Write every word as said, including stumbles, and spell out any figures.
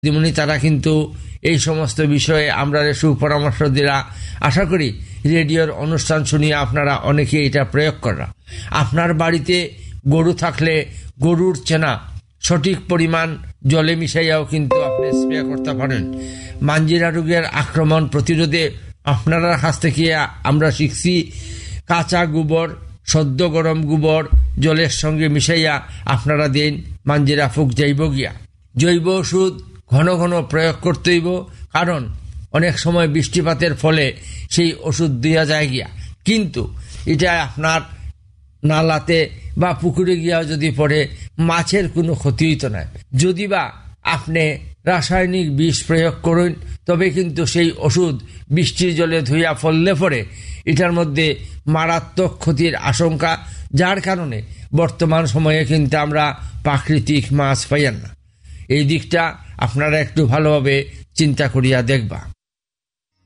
দিদিমণি তারা কিন্তু এই সমস্ত বিষয়ে আমরা সুপরামর্শ দিলা। আশা করি রেডিওর অনুষ্ঠান শুনিয়ে আপনারা অনেকে এটা প্রয়োগ করা। আপনার বাড়িতে গরু থাকলে গরুর চেনা সঠিক পরিমাণ জলে মিশাইয়াও কিন্তু আপনি স্প্রে করতে পারেন। মাঞ্জিরা রোগের আক্রমণ প্রতিরোধে আপনারা কাছ থেকে আমরা শিখছি কাঁচা গোবর, সদ্য গরম গোবর জলের সঙ্গে মিশাইয়া আপনারা দিন, মাঞ্জিরা ফুক যাইব গিয়া। জৈব ওষুধ ঘন ঘন প্রয়োগ করতে হইব, কারণ অনেক সময় বৃষ্টিপাতের ফলে সেই ওষুধ দেওয়া যায় গিয়া, কিন্তু এটা আপনার নালাতে বা পুকুরে গিয়া যদি পড়ে মাছের কোনো ক্ষতি হইতো না। যদি বা আপনি রাসায়নিক বিষ প্রয়োগ করুন, তবে কিন্তু সেই ওষুধ বৃষ্টির জলে ধুইয়া ফললে পরে এটার মধ্যে মারাত্মক ক্ষতির আশঙ্কা, যার কারণে বর্তমান সময়ে কিন্তু আমরা প্রাকৃতিক মাছ পাইয়ান না। এই দিকটা আপনারা একটু ভালোভাবে চিন্তা করিয়া দেখবা।